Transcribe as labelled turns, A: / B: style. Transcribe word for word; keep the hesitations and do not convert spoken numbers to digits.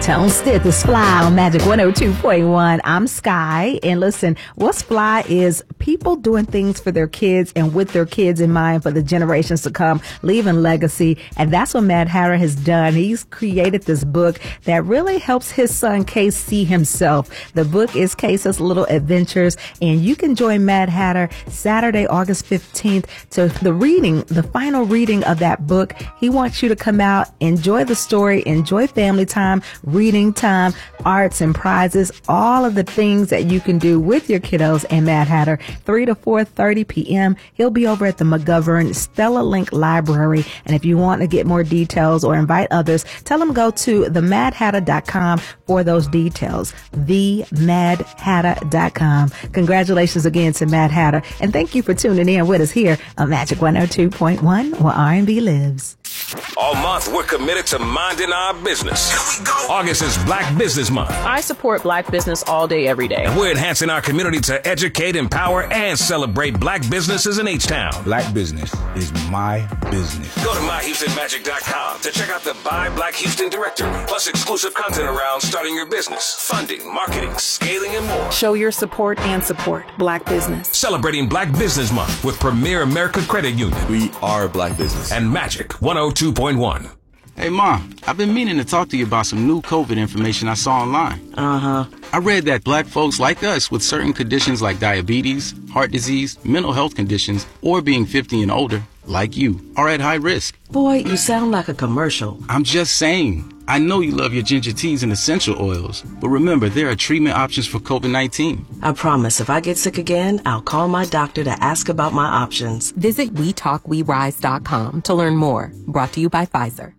A: Tone Stith is Fly on Magic one oh two point one. I'm Sky. And listen, what's fly is people doing things for their kids and with their kids in mind for the generations to come, leaving legacy. And that's what Mad Hatter has done. He's created this book that really helps his son Case see himself. The book is Case's Little Adventures, and you can join Mad Hatter Saturday, August fifteenth to the reading, the final reading of that book. He wants you to come out, enjoy the story, enjoy family time, reading time, arts and prizes, all of the things that you can do with your kiddos and Mad Hatter, three to four thirty p.m. He'll be over at the McGovern Stella Link Library. And if you want to get more details or invite others, tell them go to the mad hatter dot com for those details. the mad hatter dot com. Congratulations again to Mad Hatter. And thank you for tuning in with us here on Magic one oh two point one, where R and B lives.
B: All month, we're committed to minding our business. Here we go. August is Black Business Month.
C: I support black business all day, every day.
B: And we're enhancing our community to educate, empower, and celebrate black businesses in H-Town.
D: Black business is my business.
B: Go to my houston magic dot com to check out the Buy Black Houston directory, plus exclusive content around starting your business, funding, marketing, scaling, and more.
C: Show your support and support black business.
B: Celebrating Black Business Month with Premier America Credit Union.
E: We are black business.
B: And Magic one oh two point one.
F: Hey, Mom, I've been meaning to talk to you about some new COVID information I saw online.
C: Uh-huh.
F: I read that black folks like us with certain conditions like diabetes, heart disease, mental health conditions, or being fifty and older, like you, are at high risk.
G: Boy, you sound like a commercial.
F: I'm just saying. I know you love your ginger teas and essential oils, but remember, there are treatment options for COVID nineteen.
G: I promise if I get sick again, I'll call my doctor to ask about my options.
H: Visit we talk we rise dot com to learn more. Brought to you by Pfizer.